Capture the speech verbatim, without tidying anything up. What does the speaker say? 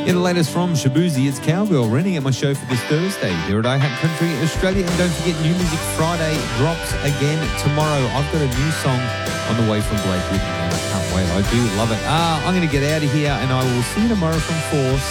Yeah, the latest from Shabuzi, it's Cowgirl, running at my show for this Thursday here at iHat Country Australia. And don't forget, New Music Friday drops again tomorrow. I've got a new song on the way from Blake Whitney, and I can't wait. I do love it. Uh, I'm going to get out of here, and I will see you tomorrow from four.